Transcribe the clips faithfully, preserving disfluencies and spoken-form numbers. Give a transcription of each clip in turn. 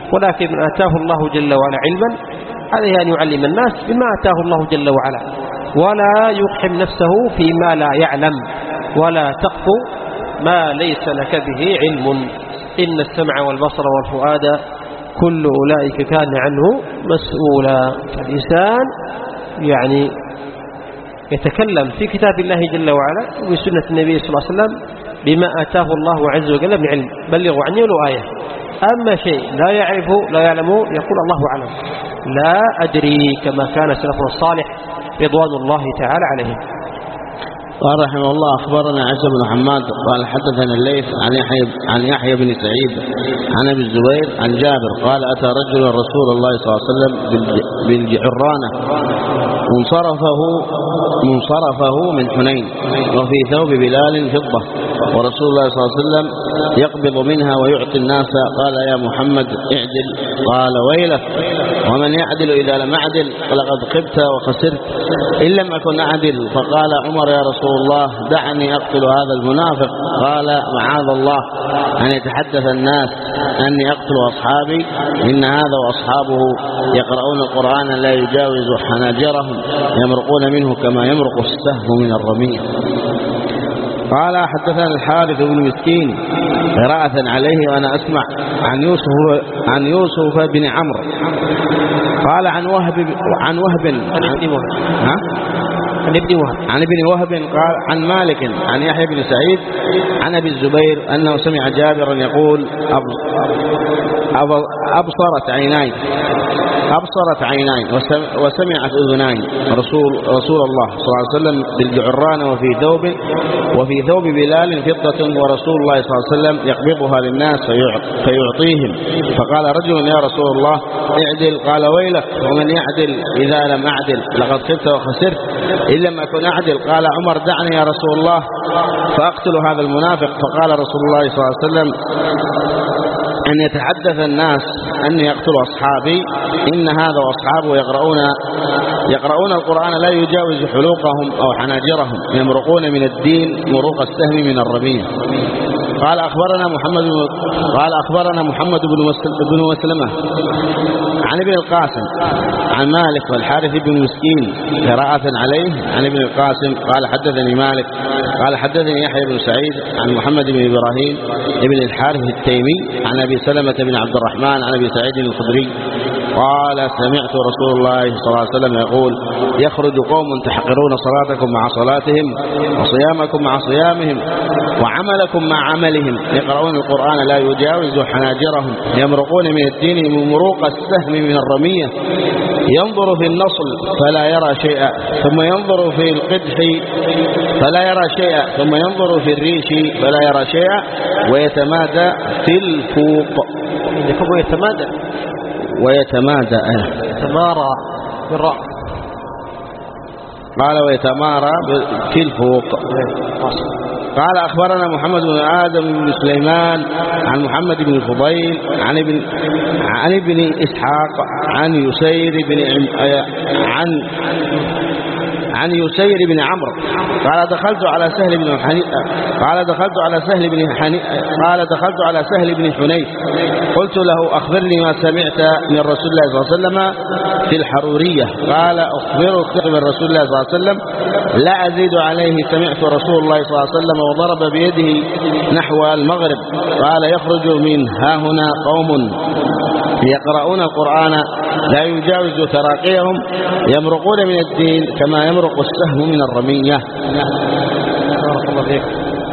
ولكن من آتاه الله جل وعلا علما عليه أن يعلم الناس بما آتاه الله جل وعلا، ولا يقحم نفسه فيما لا يعلم، ولا تقف ما ليس لك به علم. إن السمع والبصر والفؤاد كل أولئك كان عنه مسؤولا. فالإنسان يعني يتكلم في كتاب الله جل وعلا وسنة النبي صلى الله عليه وسلم بما آتاه الله عز وجل من علم، بلغوا عني ولو آية. أما شيء لا يعرفه لا يعلمه يقول الله أعلم، لا أدري، كما كان سلفنا الصالح رضوان الله تعالى عليهم. قال رحمه الله: أخبرنا عيسى بن حماد قال حدثنا الليث عن يحيى عن يحيى بن سعيد عن أبي الزبير عن جابر قال: أتى رجل رسول الله صلى الله عليه وسلم بالجعرانة منصرفه منصرفه من حنين، وفي ثوب بلال فضة، ورسول الله صلى الله عليه وسلم يقبض منها ويعطي الناس. قال: يا محمد اعدل. قال: ويلك، ومن يعدل إذا لم أعدل؟ لقد خبت وخسرت إن لم أكن أعدل. فقال عمر: يا رسول الله دعني أقتل هذا المنافق. قال: معاذ الله أن يتحدث الناس أني أقتل أصحابي، إن هذا وأصحابه يقرؤون القرآن لا يجاوز حناجرهم يمرقون منه كما يمرق السهم من الرمية. قال: حدثنا الحارث بن مسكين قراءة عليه وأنا أسمع عن يوسف عن يوسف بن عمرو قال عن وهب عن وهب عن ابن وهب ها عن ابن وهب عن ابن وهب قال عن مالك عن يحيى بن سعيد عن أبي الزبير أنه سمع جابرا يقول: أبصرت عيناي أبصرت عيناي وسمعت أذناي رسول رسول الله صلى الله عليه وسلم بالجعران وفي ثوب وفي ثوب بلال فضة، ورسول الله صلى الله عليه وسلم يقبضها للناس فيعطيهم. فقال رجل: يا رسول الله اعدل. قال: ويلك، ومن يعدل إذا لم أعدل؟ لقد خبت وخسرت إن لم أكن أعدل. قال عمر: دعني يا رسول الله فأقتل هذا المنافق. فقال رسول الله صلى الله عليه وسلم: أن يتحدث الناس أن يقتلوا أصحابي، إن هذا وأصحابه يقرؤون يقرؤون القرآن لا يجاوز حلوقهم أو حناجرهم يمرقون من الدين مروق السهم من الرمية. قال: أخبرنا محمد قال أخبرنا محمد بن مسلمة عن ابن القاسم عن مالك والحارث بن مسكين قراءة عليه عن ابن القاسم قال: حدثني مالك قال: حدثني يحيى بن سعيد عن محمد بن إبراهيم ابن الحارث التيمي عن أبي سلمة بن عبد الرحمن عن أبي سعيد الخدري قال: سمعت رسول الله صلى الله عليه وسلم يقول: يخرج قوم تحقرون صلاتكم مع صلاتهم وصيامكم مع صيامهم وعملكم مع عملهم، يقرؤون القرآن لا يجاوز حناجرهم يمرقون من الدين مروق السهم من الرمية، ينظر في النصل فلا يرى شيئا ثم ينظر في القدح فلا يرى شيئا ثم ينظر في الريش فلا يرى شيئا ويتمادى في الفوق. ويتمادى ويتمادى يتمارى بالراء. قال: ويتمارى في الفوق. قال: أخبرنا محمد بن آدم بن سليمان عن محمد بن الفضيل عن ابن عن ابن إسحاق عن يسير بن عن عن يسير بن عمرو قال: دخلت على سهل بن حنيف قال دخلت على سهل بن حنيف قال دخلت على سهل بن حنيف قلت له: أخبرني ما سمعت من رسول الله صلى الله عليه وسلم في الحرورية. قال: أخبرك من رسول الله صلى الله عليه وسلم لا أزيد عليه: سمعت رسول الله صلى الله عليه وسلم وضرب بيده نحو المغرب. قال: يخرج من ها هنا قوم يقرؤون القرآن لا يجاوز تراقيهم يمرقون من الدين كما يمرق السهم من الرمية. بارك الله فيك.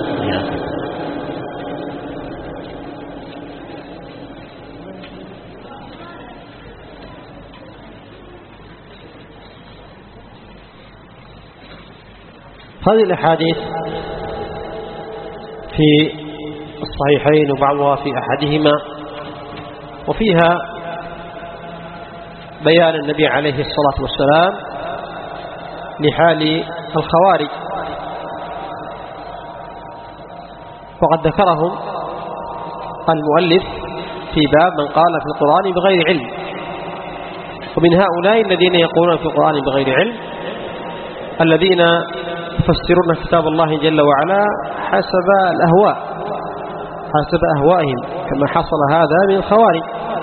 هذه الأحاديث في الصحيحين وبعضها في أحدهما، وفيها بيان النبي عليه الصلاة والسلام لحال الخوارج، وقد ذكرهم المؤلف في باب من قال في القرآن بغير علم. ومن هؤلاء الذين يقولون في القرآن بغير علم الذين يفسرون كتاب الله جل وعلا حسب الأهواء حسب أهوائهم، كما حصل هذا من الخوارج.